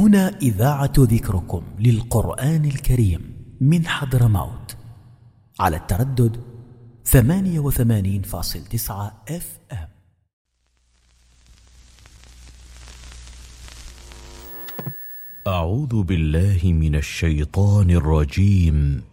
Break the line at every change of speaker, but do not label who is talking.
هنا إذاعة ذكركم للقرآن الكريم من حضرموت على التردد 88.9 FM.
أعوذ بالله من الشيطان الرجيم.